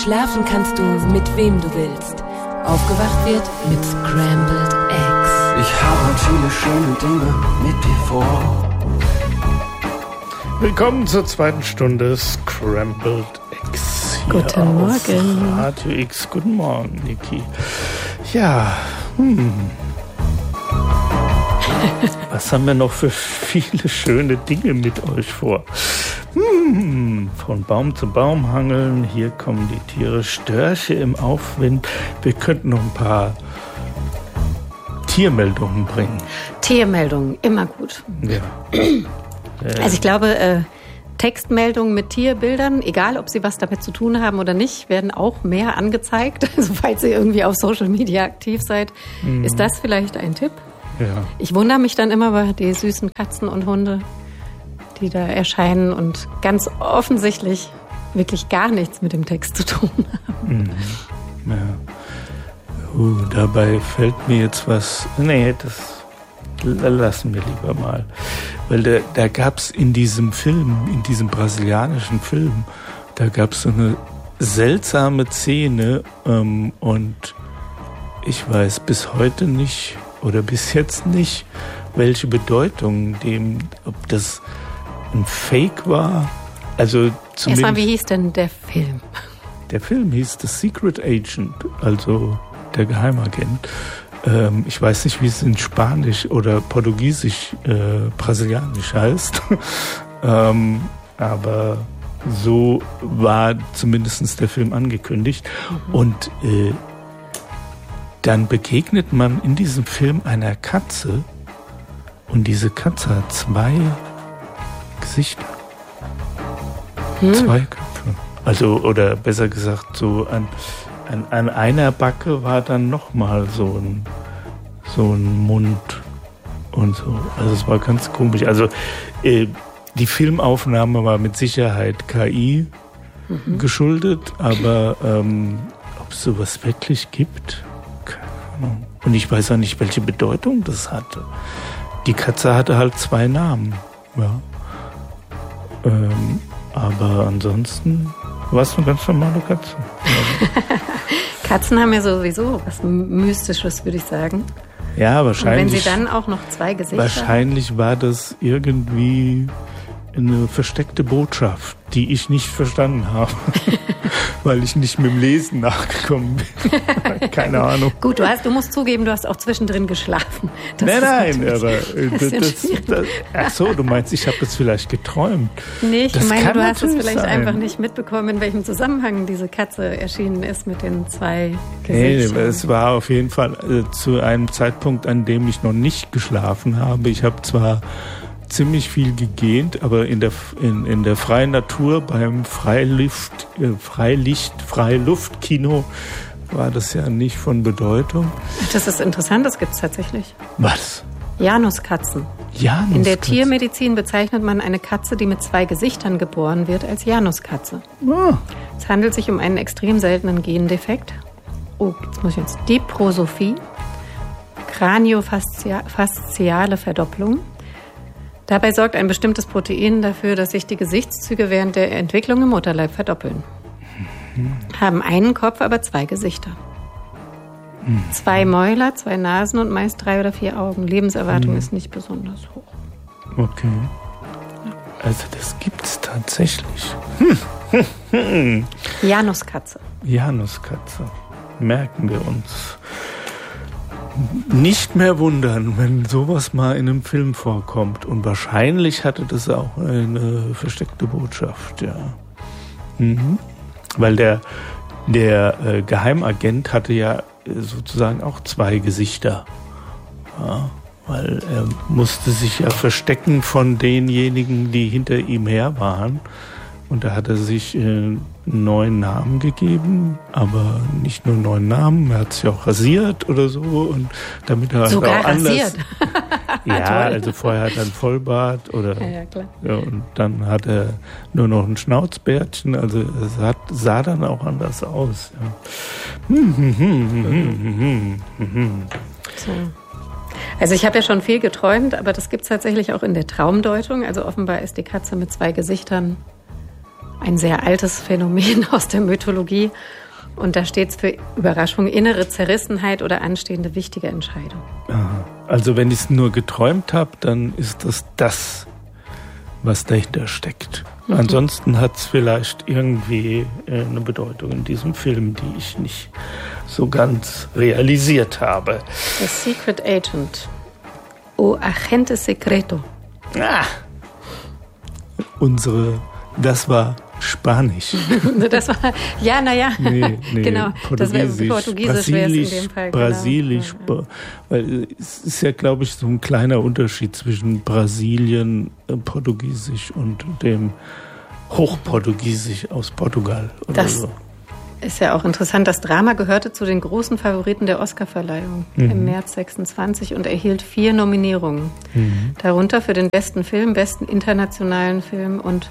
Schlafen kannst du mit wem du willst. Aufgewacht wird mit Scrambled Eggs. Ich habe viele schöne Dinge mit dir vor. Willkommen zur zweiten Stunde Scrambled Eggs. Guten Morgen. Radio X. Guten Morgen, Niki. Ja, was haben wir noch für viele schöne Dinge mit euch vor? Von Baum zu Baum hangeln, hier kommen die Tiere, Störche im Aufwind. Wir könnten noch ein paar Tiermeldungen bringen. Tiermeldungen, immer gut. Ja. Also ich glaube, Textmeldungen mit Tierbildern, egal ob sie was damit zu tun haben oder nicht, werden auch mehr angezeigt. Also falls ihr irgendwie auf Social Media aktiv seid, ist das vielleicht ein Tipp? Ja. Ich wundere mich dann immer über die süßen Katzen und Hunde, die da erscheinen und ganz offensichtlich wirklich gar nichts mit dem Text zu tun haben. Ja. Dabei fällt mir jetzt was... Nee, das lassen wir lieber mal. Weil da gab es in diesem Film, in diesem brasilianischen Film, da gab es so eine seltsame Szene und ich weiß bis heute nicht oder bis jetzt nicht, welche Bedeutung ob das ein Fake war. Also zumindest. Erstmal, wie hieß denn der Film? Der Film hieß The Secret Agent, also der Geheimagent. Ich weiß nicht, wie es in Spanisch oder Portugiesisch, Brasilianisch heißt. Aber so war zumindest der Film angekündigt. Und dann begegnet man in diesem Film einer Katze. Und diese Katze hat 2 Gesichter. 2 Köpfe. Also, oder besser gesagt, so an einer Backe war dann nochmal so ein Mund und so. Also es war ganz komisch. Also die Filmaufnahme war mit Sicherheit KI geschuldet, aber ob es sowas wirklich gibt, keine Ahnung. Und ich weiß auch nicht, welche Bedeutung das hatte. Die Katze hatte halt 2 Namen. Ja. Aber ansonsten war es eine ganz normale Katze. Katzen haben ja sowieso was Mystisches, würde ich sagen. Ja, wahrscheinlich. Und wenn sie dann auch noch 2 Gesichter wahrscheinlich war das irgendwie eine versteckte Botschaft, die ich nicht verstanden habe, weil ich nicht mit dem Lesen nachgekommen bin. Keine Ahnung. Gut, du musst zugeben, du hast auch zwischendrin geschlafen. Nein, aber ach so, du meinst, ich habe das vielleicht geträumt. Nee, ich meine, du hast es vielleicht sein. einfach nicht mitbekommen, in welchem Zusammenhang diese Katze erschienen ist mit den 2 Gesichtern. Nee, es war auf jeden Fall zu einem Zeitpunkt, an dem ich noch nicht geschlafen habe. Ich habe zwar ziemlich viel gegähnt, aber in der freien Natur beim Freiluftkino war das ja nicht von Bedeutung. Das ist interessant, das gibt es tatsächlich. Was? Januskatzen. In der Tiermedizin bezeichnet man eine Katze, die mit 2 Gesichtern geboren wird, als Januskatze. Ah. Es handelt sich um einen extrem seltenen Gendefekt. Diprosophie, kraniofasziale Verdopplung. Dabei sorgt ein bestimmtes Protein dafür, dass sich die Gesichtszüge während der Entwicklung im Mutterleib verdoppeln. Haben einen Kopf, aber 2 Gesichter. 2 Mäuler, 2 Nasen und meist 3 oder 4 Augen. Lebenserwartung ist nicht besonders hoch. Okay. Also das gibt's tatsächlich. Januskatze. Merken wir uns. Nicht mehr wundern, wenn sowas mal in einem Film vorkommt. Und wahrscheinlich hatte das auch eine versteckte Botschaft, ja. Weil der Geheimagent hatte ja sozusagen auch 2 Gesichter. Ja, weil er musste sich ja verstecken von denjenigen, die hinter ihm her waren. Und da hat er sich einen neuen Namen gegeben, aber nicht nur einen neuen Namen, er hat sich auch rasiert oder so. Und damit er sogar auch anders. Rasiert. Ja, also vorher hat er einen Vollbart oder. Ja, klar. Ja, und dann hat er nur noch ein Schnauzbärtchen, also es sah dann auch anders aus. Ja. So. Also ich habe ja schon viel geträumt, aber das gibt es tatsächlich auch in der Traumdeutung. Also offenbar ist die Katze mit 2 Gesichtern ein sehr altes Phänomen aus der Mythologie. Und da steht es für Überraschung, innere Zerrissenheit oder anstehende wichtige Entscheidung. Aha. Also wenn ich es nur geträumt habe, dann ist das, was dahinter steckt. Ansonsten hat es vielleicht irgendwie eine Bedeutung in diesem Film, die ich nicht so ganz realisiert habe. The Secret Agent. O Agente Secreto. Ah! Das war Spanisch. Das war, ja, naja, nee, genau. Das wäre Portugiesisch wäre es in dem Fall. Brasilisch, genau. Weil es ist ja, glaube ich, so ein kleiner Unterschied zwischen Brasilien, Portugiesisch und dem Hochportugiesisch aus Portugal. Oder das so. Ist ja auch interessant. Das Drama gehörte zu den großen Favoriten der Oscarverleihung im März 26 und erhielt 4 Nominierungen. Darunter für den besten Film, besten internationalen Film und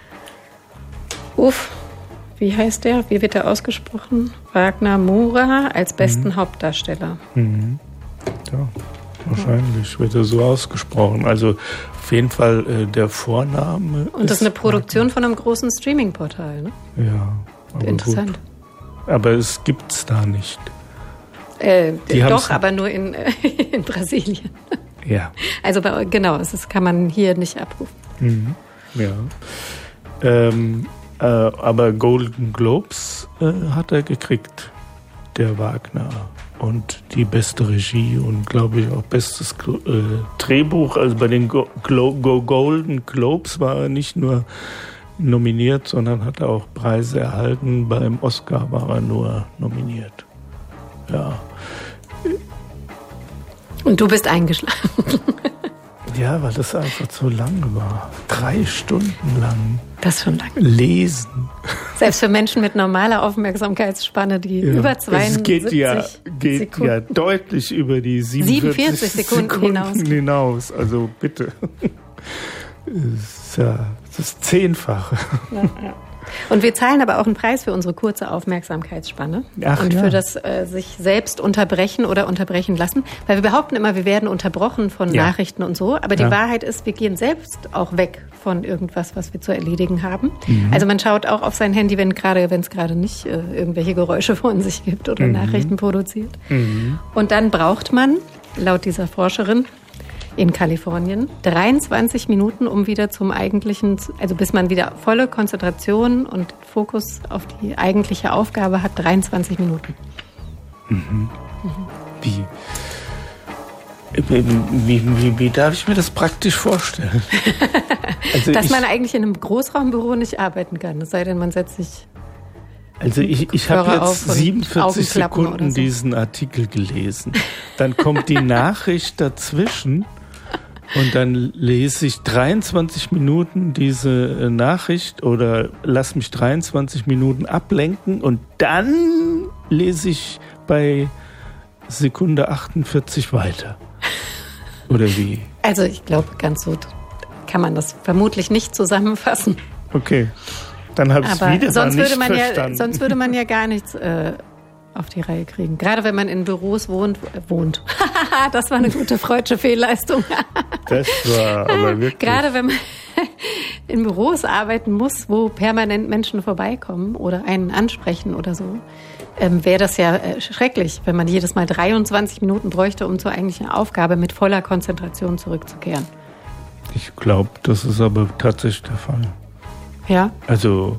wie heißt der? Wie wird er ausgesprochen? Wagner Moura als besten Hauptdarsteller. Ja, wahrscheinlich wird er so ausgesprochen. Also auf jeden Fall der Vorname. Und das ist eine Produktion von einem großen Streaming-Portal, ne? Ja. Aber interessant. Gut. Aber es gibt's da nicht. Doch, aber nur in Brasilien. Ja. Also genau, das kann man hier nicht abrufen. Ja. Aber Golden Globes hat er gekriegt, der Wagner. Und die beste Regie und, glaube ich, auch bestes Drehbuch. Also bei den Golden Globes war er nicht nur nominiert, sondern hat auch Preise erhalten. Beim Oscar war er nur nominiert. Ja. Und du bist eingeschlafen. Ja, weil das einfach zu lang war. 3 Stunden lang. Das ist schon lang. Lesen. Selbst für Menschen mit normaler Aufmerksamkeitsspanne, die über 72 Es geht ja deutlich über die 47 Sekunden hinaus. Also bitte. Das 10-fache. Ja. Und wir zahlen aber auch einen Preis für unsere kurze Aufmerksamkeitsspanne und für das sich selbst unterbrechen oder unterbrechen lassen. Weil wir behaupten immer, wir werden unterbrochen von Nachrichten und so. Aber die Wahrheit ist, wir gehen selbst auch weg von irgendwas, was wir zu erledigen haben. Also man schaut auch auf sein Handy, wenn es gerade nicht irgendwelche Geräusche von sich gibt oder Nachrichten produziert. Und dann braucht man, laut dieser Forscherin, in Kalifornien 23 Minuten, um wieder zum eigentlichen, also bis man wieder volle Konzentration und Fokus auf die eigentliche Aufgabe hat, 23 Minuten. Wie darf ich mir das praktisch vorstellen? Also dass man eigentlich in einem Großraumbüro nicht arbeiten kann, es sei denn, man setzt sich. Also ich habe jetzt 47 Sekunden so diesen Artikel gelesen. Dann kommt die Nachricht dazwischen. Und dann lese ich 23 Minuten diese Nachricht oder lass mich 23 Minuten ablenken und dann lese ich bei Sekunde 48 weiter. Oder wie? Also ich glaube, ganz so kann man das vermutlich nicht zusammenfassen. Okay, dann habe ich es wieder sonst nicht würde verstanden. Sonst würde man ja gar nichts auf die Reihe kriegen. Gerade wenn man in Büros wohnt. Das war eine gute freudsche Fehlleistung. Das war aber wirklich. Gerade wenn man in Büros arbeiten muss, wo permanent Menschen vorbeikommen oder einen ansprechen oder so, wäre das ja schrecklich, wenn man jedes Mal 23 Minuten bräuchte, um zur eigentlichen Aufgabe mit voller Konzentration zurückzukehren. Ich glaube, das ist aber tatsächlich der Fall. Ja? Also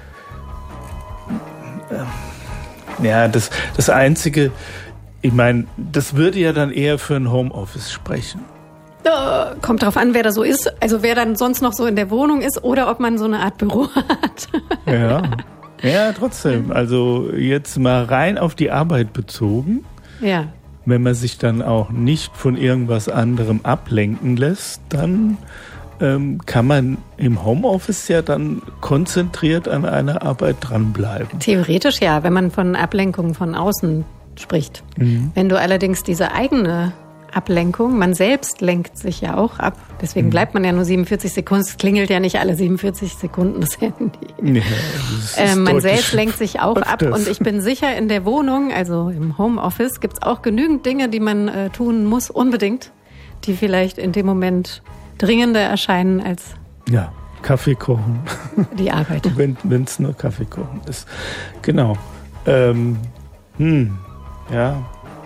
ja, das Einzige, ich meine, das würde ja dann eher für ein Homeoffice sprechen. Kommt drauf an, wer da so ist. Also wer dann sonst noch so in der Wohnung ist oder ob man so eine Art Büro hat. Ja, trotzdem. Also jetzt mal rein auf die Arbeit bezogen. Ja. Wenn man sich dann auch nicht von irgendwas anderem ablenken lässt, dann kann man im Homeoffice ja dann konzentriert an einer Arbeit dranbleiben. Theoretisch ja, wenn man von Ablenkungen von außen spricht. Wenn du allerdings diese eigene Ablenkung, man selbst lenkt sich ja auch ab, deswegen bleibt man ja nur 47 Sekunden, es klingelt ja nicht alle 47 Sekunden das Handy. Ja, man selbst lenkt sich auch ab und ich bin sicher, in der Wohnung, also im Homeoffice, gibt es auch genügend Dinge, die man tun muss, unbedingt, die vielleicht in dem Moment dringender erscheinen als Kaffee kochen. Die Arbeit. Wenn es nur Kaffee kochen ist. Genau. Ja.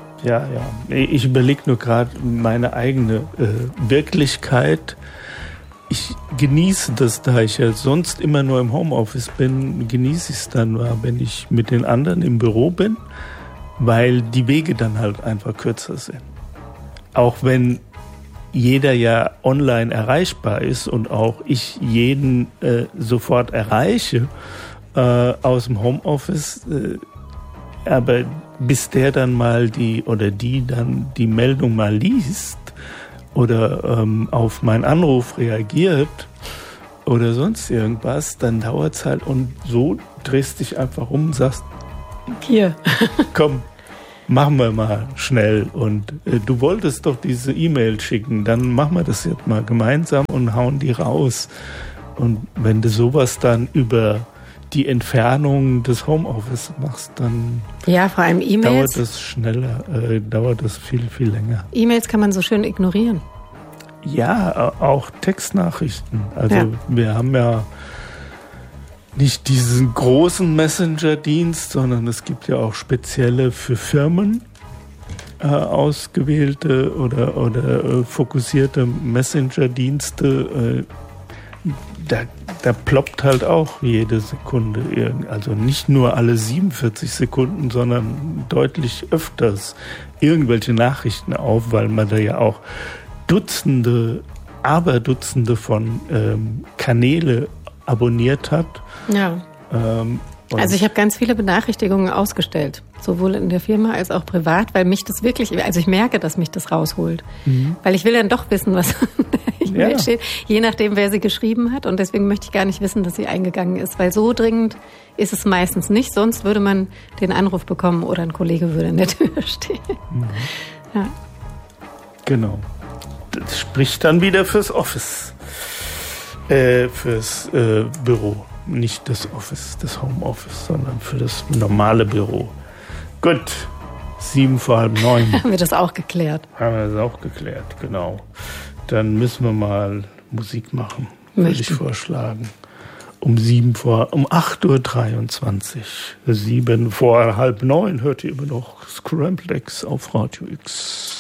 Ich überlege nur gerade meine eigene Wirklichkeit. Ich genieße das, da ich ja sonst immer nur im Homeoffice bin, genieße ich es dann, wenn ich mit den anderen im Büro bin, weil die Wege dann halt einfach kürzer sind. Auch wenn jeder ja online erreichbar ist und auch ich jeden sofort erreiche aus dem Homeoffice, aber bis der dann mal die dann die Meldung mal liest oder auf meinen Anruf reagiert oder sonst irgendwas, dann dauert es halt und so drehst dich einfach um und sagst, hier, komm, machen wir mal schnell und du wolltest doch diese E-Mail schicken, dann machen wir das jetzt mal gemeinsam und hauen die raus. Und wenn du sowas dann über die Entfernung des Homeoffice machst, dann ja, vor allem E-Mails, dauert das schneller, dauert das viel, viel länger. E-Mails kann man so schön ignorieren. Ja, auch Textnachrichten. Also wir haben ja nicht diesen großen Messenger-Dienst, sondern es gibt ja auch spezielle für Firmen ausgewählte oder fokussierte Messenger-Dienste. Da ploppt halt auch jede Sekunde, also nicht nur alle 47 Sekunden, sondern deutlich öfters irgendwelche Nachrichten auf, weil man da ja auch Dutzende von Kanäle abonniert hat. Ja. Also ich habe ganz viele Benachrichtigungen ausgestellt, sowohl in der Firma als auch privat, weil mich das wirklich, also ich merke, dass mich das rausholt. Weil ich will dann doch wissen, was in der E-Mail steht, je nachdem, wer sie geschrieben hat. Und deswegen möchte ich gar nicht wissen, dass sie eingegangen ist, weil so dringend ist es meistens nicht. Sonst würde man den Anruf bekommen oder ein Kollege würde in der Tür stehen. Ja. Genau. Das spricht dann wieder fürs Office, fürs Büro. Nicht das Office, das Homeoffice, sondern für das normale Büro. Gut, 8:07. Haben wir das auch geklärt? Haben wir das auch geklärt, genau. Dann müssen wir mal Musik machen, würde ich vorschlagen. Um 8:23 Uhr. 8:07 hört ihr immer noch Scrambled Eggs auf Radio X.